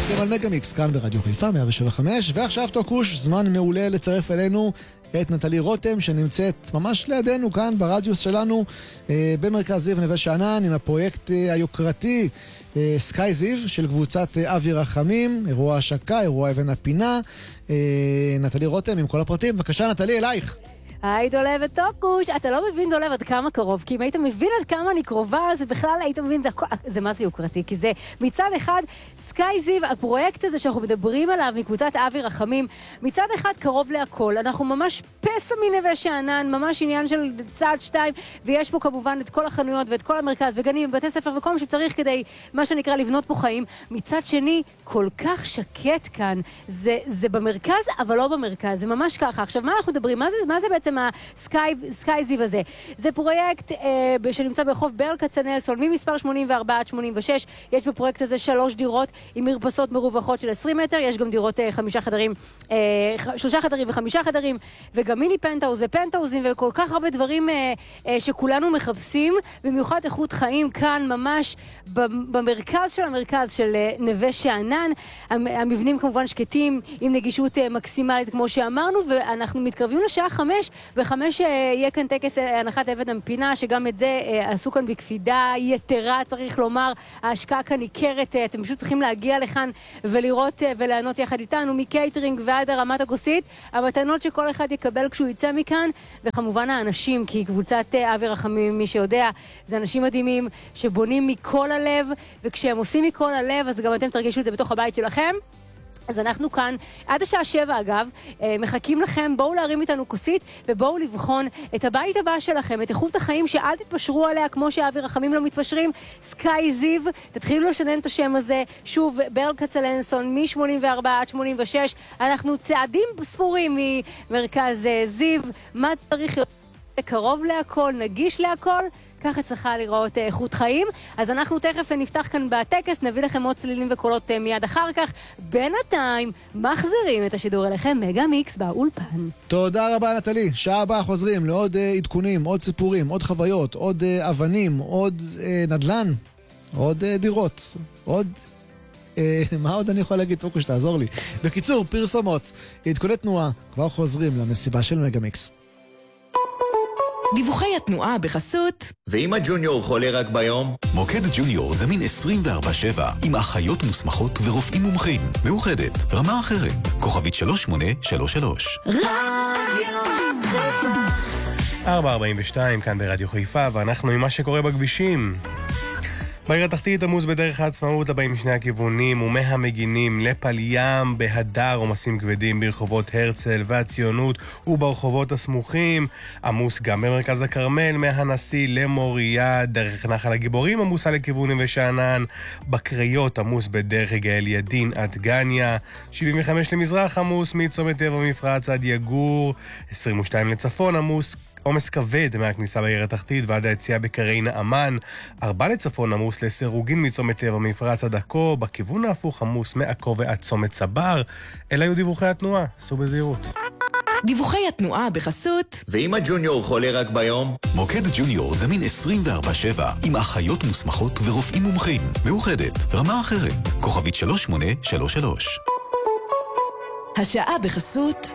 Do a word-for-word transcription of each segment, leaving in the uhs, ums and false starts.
אתם על מגה-מיקס כאן ברדיו חיפה מאה שבע חמש, ועכשיו תוקוש, זמן מעולה לצרף אלינו את נטלי רותם שנמצאת ממש לידינו כאן ברדיוס שלנו אה, במרכז זיו נווה שאנן עם הפרויקט אה, היוקרתי אה, סקאי זיו של קבוצת אה, אבי רחמים, אירוע השקה, אירוע אבן הפינה. אה, נטלי רותם עם כל הפרטים, בבקשה נטלי אלייך. היי דולב וטוקוש, אתה לא מבין דולב עד כמה קרוב, כי אם היית מבין עד כמה אני קרובה, זה בכלל היית מבין, זה, זה מה זה יוקרתי, כי זה מצד אחד סקאי זיו, הפרויקט הזה שאנחנו מדברים עליו מקבוצת אבי רחמים, מצד אחד קרוב להכל, אנחנו ממש פסע מנווה שאנן, ממש עניין של צעד שתיים, ויש פה כמובן את כל החנויות ואת כל המרכז וגנים ובתי ספר וכל מה שצריך כדי, מה שנקרא, לבנות פה חיים. מצד שני, כל כך שקט כאן, זה, זה במרכז אבל לא במרכז, זה ממש ככה. עכשיו מה אנחנו מדברים? מה זה, מה זה בעצם הסקאי, סקאי זיו הזה? זה פרויקט אה, שנמצא ברחוב ברל כצנלסון, ממספר שמונים וארבע עד שמונים ושש. יש בפרויקט הזה שלוש דירות עם מרפסות מרווחות של עשרים מטר, יש גם דירות אה, חמישה חדרים, אה, שלושה חדרים וחמישה חדרים, וגם מיני פנטאוז ופנטאוזים וכל כך הרבה דברים אה, אה, שכולנו מחפשים, במיוחד איכות חיים כאן ממש במרכז של המרכז של אה, נווה שאנן. המבנים כמובן שקטים עם נגישות אה, מקסימלית כמו שאמרנו, ואנחנו מתקרבים לשעה חמש, וחמש יהיה כאן טקס הנחת אבן הפינה, שגם את זה עשו כאן בקפידה יתרה, צריך לומר. ההשקעה כאן ניכרת, אתם פשוט צריכים להגיע לכאן ולראות ולענות יחד איתנו, מקייטרינג ועד הרמת הכוסית, המתנות שכל אחד יקבל כשהוא יצא מכאן, וכמובן האנשים, כי קבוצת אבי רחמים, מי שיודע, זה אנשים מדהימים שבונים מכל הלב, וכשהם עושים מכל הלב, אז גם אתם תרגישו את זה בתוך הבית שלכם. אז אנחנו כאן, עד השעה שבע אגב, מחכים לכם, בואו להרים איתנו כוסית, ובואו לבחון את הבית הבא שלכם, את איכות החיים שאל תתפשרו עליה, כמו שאבי רחמים לא מתפשרים, סקאי זיו, תתחילו לשנן את השם הזה, שוב, ברל כצנלסון, מ-שמונים וארבע עד שמונים ושש, אנחנו צעדים ספורים ממרכז זיו, מה צריך להיות קרוב להכל, נגיש להכל, ככה צריכה לראות איכות חיים. אז אנחנו תכף נפתח כאן בטקס, נביא לכם עוד צלילים וקולות מיד אחר כך. בינתיים מחזירים את השידור אליכם, מגה מיקס באולפן. תודה רבה נטלי, שעה הבאה חוזרים לעוד uh, עדכונים, עוד סיפורים, עוד חוויות, עוד uh, אבנים, עוד uh, נדלן, עוד uh, דירות, עוד... Uh, מה עוד אני יכול להגיד? תוקו שתעזור לי. בקיצור, פרסומות, עדכוני תנועה, כבר חוזרים למסיבה של מגה מיקס. דיווחי התנועה בחסות. ואם הג'וניור חולה רק ביום? מוקד ג'וניור זמין עשרים וארבע שבע עם אחיות מוסמכות ורופאים מומחים. מאוחדת, רמה אחרת, כוכבית שלוש שמונה שלוש שלוש. רדיו חיפה ארבע ארבעים ושתיים כאן ברדיו חיפה, ואנחנו עם מה שקורה בכבישים. בעיר התחתית עמוס בדרך העצמאות הבאים משני הכיוונים ומהמגינים לפל ים, בהדר עומסים כבדים ברחובות הרצל והציונות וברחובות הסמוכים. עמוס גם במרכז הכרמל מהנשיא למוריה, דרך נחל הגיבורים עמוסה לכיוון נווה שאנן, בקריות עמוס בדרך גאל ידין עד גניה, שבעים וחמש למזרח עמוס מצומת טבע מפרץ עד יגור, עשרים ושתיים לצפון עמוס עומס כבד מהכניסה בעיר התחתית ועד היציאה בקרי נעמן, ארבע לצפון עמוס לסירוגין מצומת טבע מפרץ עד עכו, בכיוון ההפוך עמוס מעכו ועד צומת צבר. אלה היו דיווחי התנועה, סעו בזהירות. דיווחי התנועה בחסות. ואם הג'וניור חולה רק ביום? מוקד ג'וניור זמין עשרים וארבע שבע עם אחיות מוסמכות ורופאים מומחים. מאוחדת, רמה אחרת, כוכבית שלוש שמונה שלוש שלוש. השעה בחסות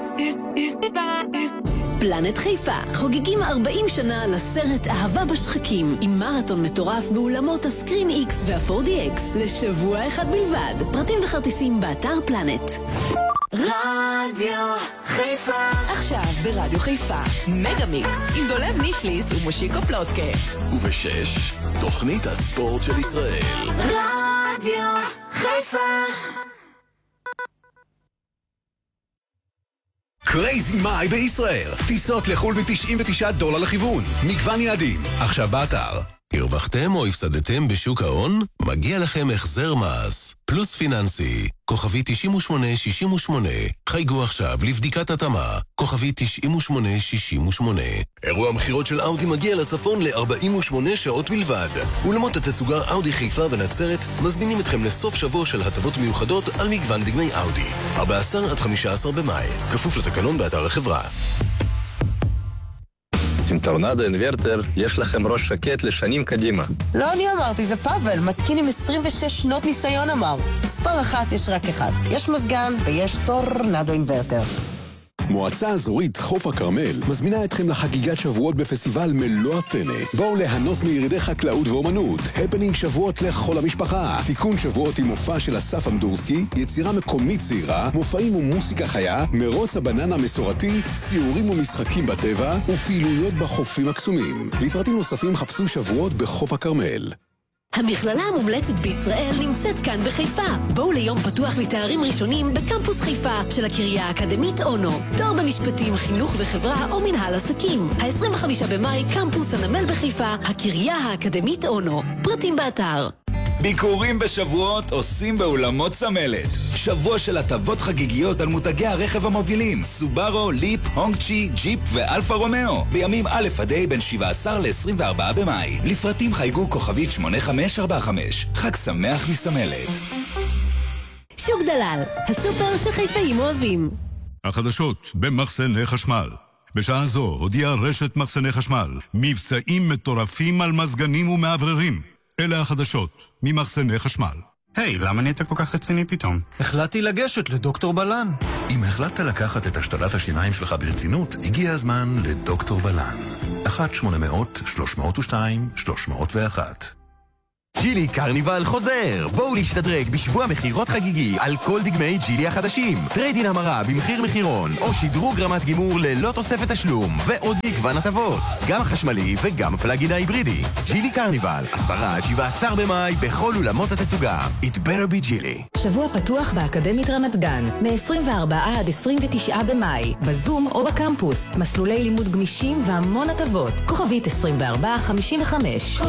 פלנט חיפה, חוגגים ארבעים שנה לסרט אהבה בשחקים, עם מרתון מטורף באולמות הסקרין איקס וה-פור די אקס, לשבוע אחד בלבד. פרטים וכרטיסים באתר פלנט. רדיו חיפה. עכשיו ברדיו חיפה, מגה מיקס, עם דולב נישליס ומושיקו פלוטקה. ובשש, תוכנית הספורט של ישראל. רדיו חיפה. קרייזי מאי בישראל. טיסות לחול ב-תשעים ותשעה דולר לכיוון. מגוון יעדים. עכשיו באתר. הרווחתם או הפסדתם בשוק ההון? מגיע לכם החזר מס. פלוס פיננסי. כוכבי תשעים ושמונה שישים ושמונה. חייגו עכשיו לבדיקת התאמה. כוכבי תשעים ושמונה שישים ושמונה. אירוע המחירות של אאודי מגיע לצפון ל-ארבעים ושמונה שעות בלבד. אולמות התצוגה אאודי חיפה ונצרת מזמינים אתכם לסוף שבוע של הטבות מיוחדות על מגוון דגמי אאודי. ארבעה עשר עד חמישה עשר במאי. כפוף לתקנון באתר החברה. עם טורנדו אינוורטר יש לכם ראש שקט לשנים קדימה. לא אני אמרתי, זה פאבל, מתקין עם עשרים ושש שנות ניסיון אמר. מספר אחת יש רק אחד. יש מזגן ויש טורנדו אינוורטר. מועצה אזורית חוף הכרמל מזמינה אתכם לחגיגת שבועות בפסטיבל מלוא הטנא. בואו ליהנות מירידי חקלאות ואומנות, הפנינג שבועות לכל המשפחה, תיקון שבועות עם מופע של אסף אמדורסקי, יצירה מקומית צעירה, מופעים ומוסיקה חיה, מרוץ הבננה המסורתי, סיורים ומשחקים בטבע ופעילויות בחופים הקסומים. לפרטים נוספים חפשו שבועות בחוף הכרמל. המכללה המומלצת בישראל נמצאת כאן בחיפה. בואו ליום פתוח לתארים ראשונים בקמפוס חיפה של הקריה האקדמית אונו. תואר במשפטים, חינוך וחברה או מנהל עסקים. ה-עשרים וחמישה במאי, קמפוס הנמל בחיפה, הקריה האקדמית אונו. פרטים באתר. ביקורים בשבועות עושים באולמות צמלת. שבוע של הטבות חגיגיות על מותגי הרכב המובילים סובארו, ליפ, הונגצ'י, ג'יפ ואלפה רומאו. בימים א' עד ה' בין שבעה עשר ל-עשרים וארבעה במאי. לפרטים חייגו כוכבית שמונה חמש ארבע חמש. חג שמח מסמלת. שוק דלל, הסופר שחיפאים אוהבים. החדשות במחסני חשמל. בשעה זו הודיעה רשת מחסני חשמל מבצעים מטורפים על מזגנים ומעבררים. אלה החדשות ממחסני חשמל. היי, hey, למה נהיית כל כך רציני פתאום? החלטתי לגשת לדוקטור בלן. אם החלטת לקחת את השתלת השיניים שלך ברצינות, הגיע הזמן לדוקטור בלן. אחת שמונה מאות שלוש מאות ושתיים שלוש מאות ואחת. ג'ילי קרניבל חוזר! בואו להשתדרג בשבוע מחירות חגיגי על כל דגמי ג'ילי החדשים. טריידין המרה במחיר מחירון, או שדרוג רמת גימור ללא תוספת תשלום, ועוד מגוון הטבות. גם החשמלי וגם הפלאגין ההיברידי. ג'ילי קרניבל, עשרה עד שבעה עשר במאי בכל אולמות התצוגה. It better be ג'ילי. שבוע פתוח באקדמית רמת גן, מ-עשרים וארבעה עד עשרים ותשעה במאי, בזום או בקמפוס. מסלולי לימוד גמישים והמון הטבות. כוכבית עשרים וארבע חמישים וחמש.